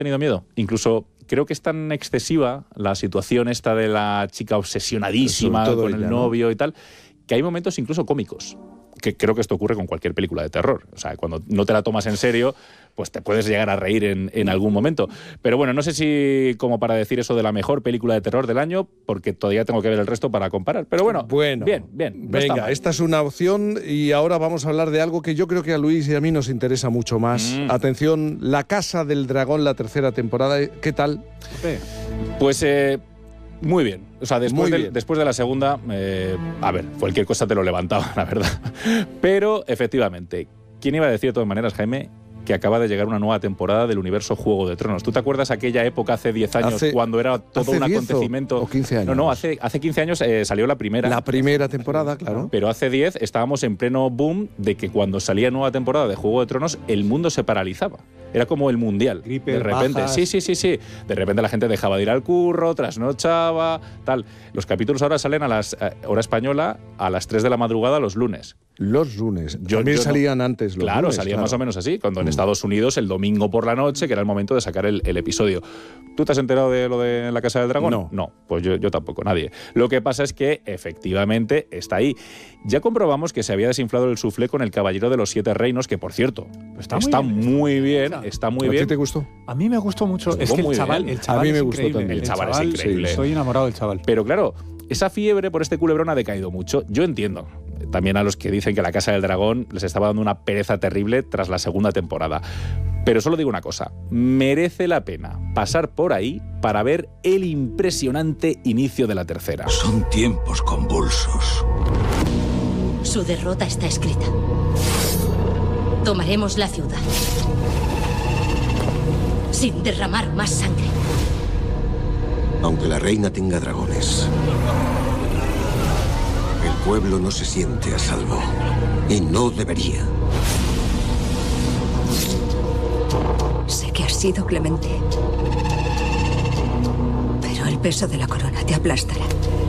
tenido miedo. Incluso creo que es tan excesiva la situación esta de la chica obsesionadísima con el novio, ¿no? Y tal, que hay momentos incluso cómicos. Que creo que esto ocurre con cualquier película de terror. O sea, cuando no te la tomas en serio, pues te puedes llegar a reír en algún momento. Pero bueno, no sé si como para decir eso de la mejor película de terror del año, porque todavía tengo que ver el resto para comparar. Pero bueno, bien. Venga, esta es una opción y ahora vamos a hablar de algo que yo creo que a Luis y a mí nos interesa mucho más. Atención, La Casa del Dragón, la tercera temporada. ¿Qué tal? Pues muy bien. O sea, después de la segunda, a ver, cualquier cosa te lo levantaba, la verdad. Pero, efectivamente, ¿quién iba a decir de todas maneras, Jaime, que acaba de llegar una nueva temporada del universo Juego de Tronos? ¿Tú te acuerdas aquella época hace 10 años cuando era todo un acontecimiento? ¿O 15 años? No, hace 15 años salió la primera. La primera temporada, claro. Pero hace 10 estábamos en pleno boom de que cuando salía nueva temporada de Juego de Tronos, el mundo se paralizaba. Era como el mundial. Gripe, de repente, bajas. Sí. De repente la gente dejaba de ir al curro, trasnochaba, tal. Los capítulos ahora salen a las hora española a las 3 de la madrugada los lunes. Los lunes. También salían antes los lunes. Claro, salían más o menos así. Cuando en Estados Unidos el domingo por la noche, que era el momento de sacar el episodio. ¿Tú te has enterado de lo de La Casa del Dragón? No, pues yo tampoco, nadie. Lo que pasa es que efectivamente está ahí. Ya comprobamos que se había desinflado el suflé con El Caballero de los Siete Reinos, que por cierto, está muy bien. Está muy bien. ¿A ti te gustó? A mí me gustó mucho. Es que el chaval a mí me es gustó increíble. también. El chaval es increíble. Sí, soy enamorado del chaval. Pero claro, esa fiebre por este culebrón ha decaído mucho. Yo entiendo también a los que dicen que La Casa del Dragón les estaba dando una pereza terrible tras la segunda temporada. Pero solo digo una cosa, merece la pena pasar por ahí para ver el impresionante inicio de la tercera. Son tiempos convulsos. Su derrota está escrita. Tomaremos la ciudad. Sin derramar más sangre. Aunque la reina tenga dragones, el pueblo no se siente a salvo. Y no debería. Sé que has sido clemente. Pero el peso de la corona te aplastará.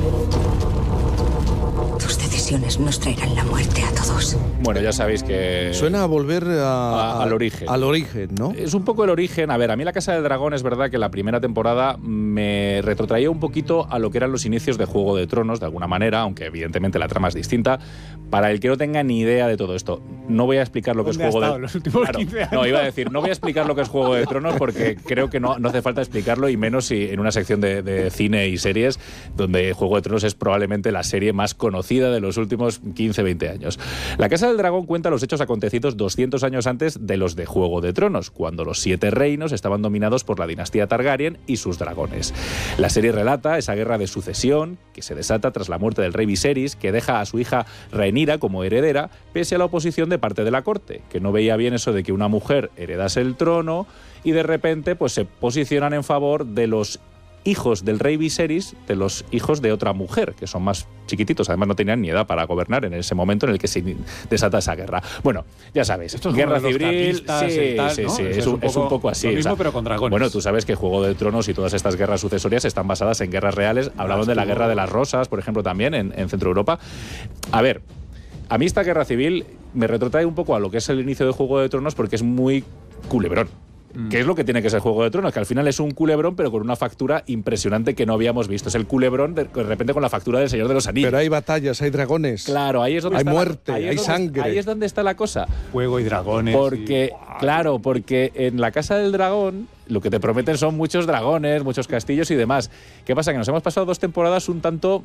Tus decisiones nos traerán la muerte a todos. Bueno, ya sabéis que... Suena a volver al origen. Al origen, ¿no? Es un poco el origen. A ver, a mí La Casa del Dragón es verdad que la primera temporada me retrotraía un poquito a lo que eran los inicios de Juego de Tronos, de alguna manera, aunque evidentemente la trama es distinta. Para el que no tenga ni idea de todo esto, no voy a explicar lo que es Juego de Tronos. Los últimos 15 años? No, iba a decir, no voy a explicar lo que es Juego de Tronos porque creo que no hace falta explicarlo, y menos si en una sección de cine y series donde Juego de Tronos es probablemente la serie más conocida de los últimos 15-20 años. La Casa del Dragón cuenta los hechos acontecidos 200 años antes de los de Juego de Tronos, cuando los 7 reinos estaban dominados por la dinastía Targaryen y sus dragones. La serie relata esa guerra de sucesión que se desata tras la muerte del rey Viserys, que deja a su hija Rhaenyra como heredera, pese a la oposición de parte de la corte, que no veía bien eso de que una mujer heredase el trono, y de repente pues se posicionan en favor de los hijos del rey Viserys, de los hijos de otra mujer, que son más chiquititos, además no tenían ni edad para gobernar en ese momento en el que se desata esa guerra. Bueno, ya sabéis, esto es guerra como civil, sí, es un poco así. Lo mismo, pero con dragones. Bueno, tú sabes que Juego de Tronos y todas estas guerras sucesorias están basadas en guerras reales. Hablaban de la Guerra de las Rosas, por ejemplo, también en Centro Europa. A ver, a mí esta guerra civil me retrotrae un poco a lo que es el inicio de Juego de Tronos porque es muy culebrón. ¿Qué es lo que tiene que ser Juego de Tronos? Que al final es un culebrón, pero con una factura impresionante que no habíamos visto. Es el culebrón de repente con la factura del Señor de los Anillos. Pero hay batallas, hay dragones. Claro, ahí es donde hay muerte, hay sangre. Ahí es donde está la cosa. Fuego y dragones. Porque, claro, porque en La Casa del Dragón lo que te prometen son muchos dragones, muchos castillos y demás. ¿Qué pasa? Que nos hemos pasado 2 temporadas un tanto...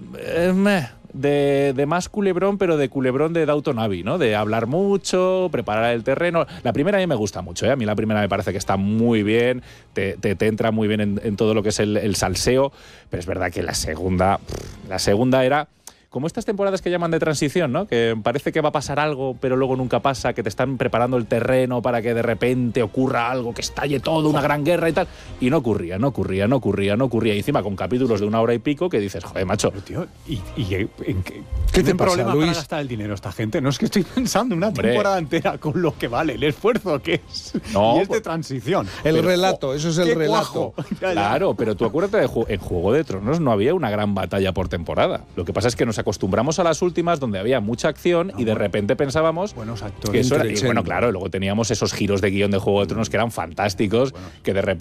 de más culebrón, pero de culebrón de Downton Abbey, ¿no? De hablar mucho, preparar el terreno. La primera a mí me gusta mucho, ¿eh? A mí la primera me parece que está muy bien, te entra muy bien en todo lo que es el salseo, pero es verdad que la segunda era... como estas temporadas que llaman de transición, ¿no? Que parece que va a pasar algo, pero luego nunca pasa, que te están preparando el terreno para que de repente ocurra algo, que estalle todo, una gran guerra y tal. Y no ocurría. Y encima con capítulos de 1 hora y pico que dices, joder, macho. Pero, tío, ¿en qué te ¿tienen pasa, problema Luis? para gastar el dinero esta gente? No es que estoy pensando una temporada entera con lo que vale, el esfuerzo que es. No, y es de transición. El relato, eso es el relato. Claro, pero tú acuérdate, en Juego de Tronos no había una gran batalla por temporada. Lo que pasa es que nos acostumbramos a las últimas donde había mucha acción y de repente pensábamos buenos actores, que eso era, y bueno, claro, luego teníamos esos giros de guión de Juego de Tronos que eran fantásticos, que de repente